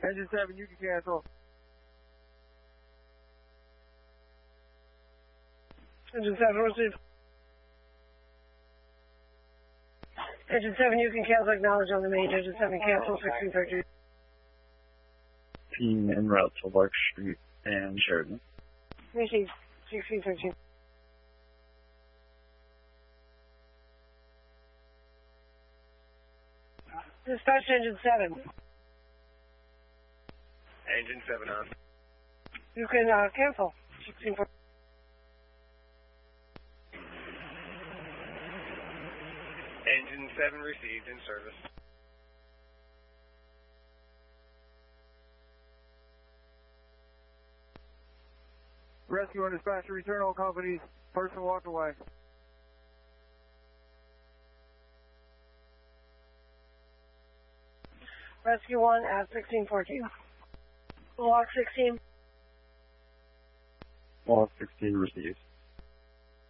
Engine 7, you can cancel. Engine 7, receive. Engine 7, you can cancel, acknowledge on the main. Engine 7, cancel, 1613. Team en route to Lark Street and Sheridan. Receive, 1613. Dispatch Engine 7. Engine 7 on. You can cancel, 1614. Engine 7 received in service. Rescue and dispatcher, return all companies. Person walk away. Rescue 1 at 1614. Walk 16. Walk 16 received.